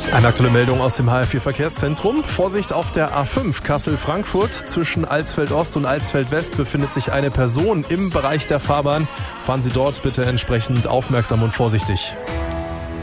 Eine aktuelle Meldung aus dem HR4 Verkehrszentrum. Vorsicht auf der A5 Kassel-Frankfurt. Zwischen Alsfeld-Ost und Alsfeld-West befindet sich eine Person im Bereich der Fahrbahn. Fahren Sie dort bitte entsprechend aufmerksam und vorsichtig.